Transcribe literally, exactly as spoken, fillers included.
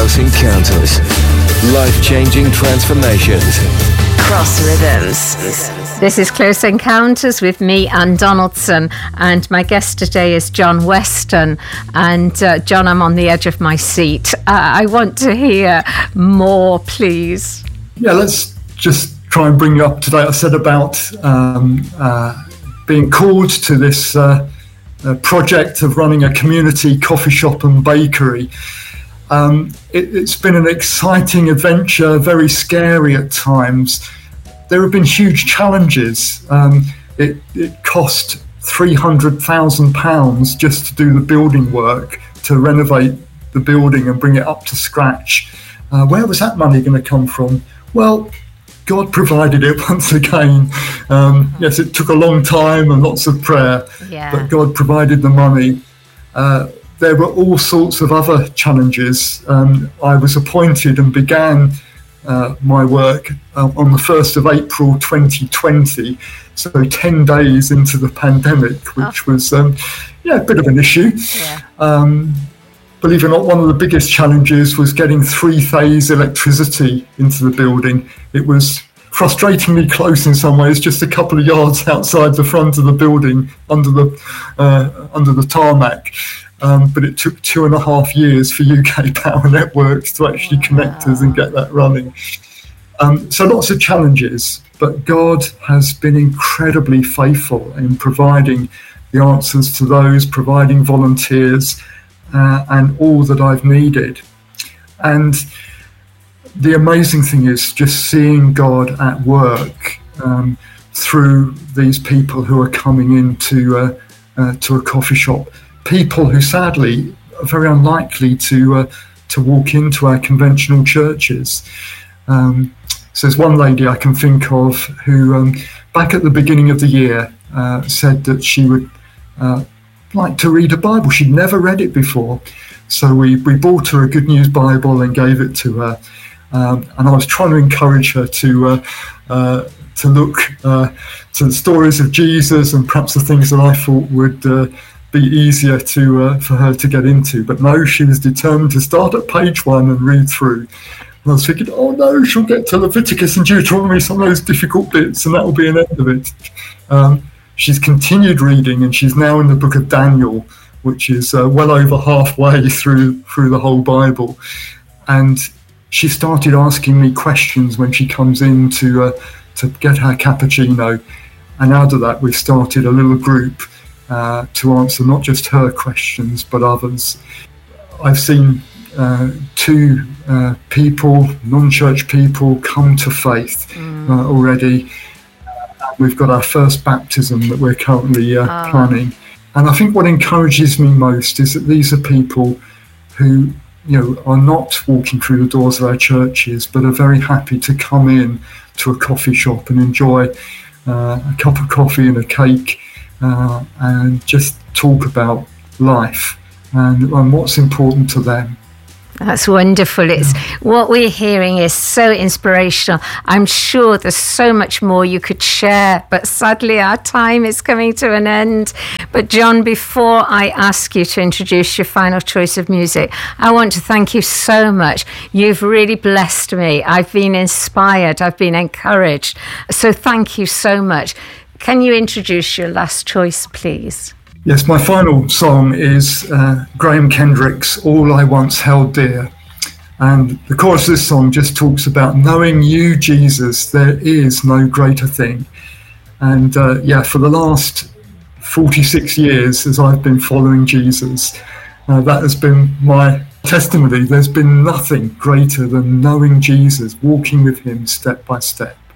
Close Encounters. Life-changing transformations. Cross Rhythms. This is Close Encounters with me, Anne Donaldson, and my guest today is John Weston. And uh, John, I'm on the edge of my seat. Uh, I want to hear more, please. Yeah, let's just try and bring you up to date. I said about um, uh, being called to this uh, uh, project of running a community coffee shop and bakery. Um, it, it's been an exciting adventure, very scary at times. There have been huge challenges. Um, it, it cost three hundred thousand pounds just to do the building work, to renovate the building and bring it up to scratch. Uh, where was that money going to come from? Well, God provided it once again. Um, yes, it took a long time and lots of prayer, yeah. but God provided the money. Uh, there were all sorts of other challenges. Um, I was appointed and began uh, my work uh, on the first of April twenty twenty, so ten days into the pandemic, which oh. was um, yeah, a bit of an issue. Yeah. Um, Believe it or not, one of the biggest challenges was getting three-phase electricity into the building. It was frustratingly close in some ways, just a couple of yards outside the front of the building, under the uh, under the tarmac. Um, but it took two and a half years for U K Power Networks to actually connect us and get that running. Um, so lots of challenges, but God has been incredibly faithful in providing the answers to those, providing volunteers, Uh, and all that I've needed. And the amazing thing is just seeing God at work um, through these people who are coming into uh, uh, to a coffee shop, people who sadly are very unlikely to uh, to walk into our conventional churches. Um, so there's one lady I can think of who um, back at the beginning of the year uh, said that she would uh, like to read a Bible. She'd never read it before. So we, we bought her a Good News Bible and gave it to her. Um, and I was trying to encourage her to uh, uh, to look uh, to the stories of Jesus and perhaps the things that I thought would uh, be easier to uh, for her to get into. But no, she was determined to start at page one and read through. And I was thinking, oh no, she'll get to Leviticus and Deuteronomy, some of those difficult bits, and that will be an end of it. Um, She's continued reading, and she's now in the book of Daniel, which is uh, well over halfway through through the whole Bible. And she started asking me questions when she comes in to uh, to get her cappuccino. And out of that, we've started a little group uh, to answer not just her questions, but others. I've seen uh, two uh, people, non-church people, come to faith uh, already. We've got our first baptism that we're currently uh, oh. planning. And I think what encourages me most is that these are people who, you know, are not walking through the doors of our churches, but are very happy to come in to a coffee shop and enjoy uh, a cup of coffee and a cake uh, and just talk about life and, and what's important to them. That's wonderful. It's what we're hearing is so inspirational. I'm sure there's so much more you could share, but sadly our time is coming to an end. But John, before I ask you to introduce your final choice of music, I want to thank you so much. You've really blessed me. I've been inspired. I've been encouraged. So thank you so much. Can you introduce your last choice, please? Yes, my final song is uh, Graham Kendrick's All I Once Held Dear. And the chorus of this song just talks about knowing you, Jesus, there is no greater thing. And uh, yeah, for the last forty-six years as I've been following Jesus, uh, that has been my testimony. There's been nothing greater than knowing Jesus, walking with him step by step.